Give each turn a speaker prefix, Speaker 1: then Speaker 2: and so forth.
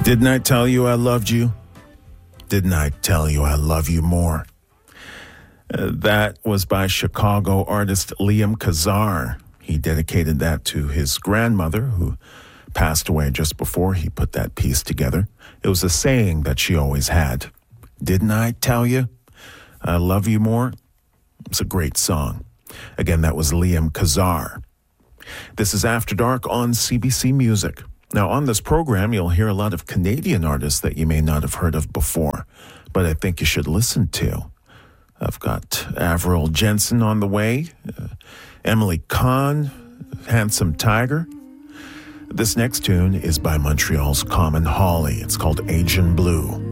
Speaker 1: Didn't I tell you I loved you? Didn't I tell you I love you more? That was by Chicago artist Liam Kazar. He dedicated that to his grandmother, who passed away just before he put that piece together. It was a saying that she always had. Didn't I tell you I love you more? It's a great song. Again, that was Liam Kazar. This is After Dark on CBC Music. Now, on this program, you'll hear a lot of Canadian artists that you may not have heard of before, but I think you should listen to. I've got Avril Jensen on the way, Emily Kahn, Handsome Tiger. This next tune is by Montreal's Common Holly. It's called Agent Blue.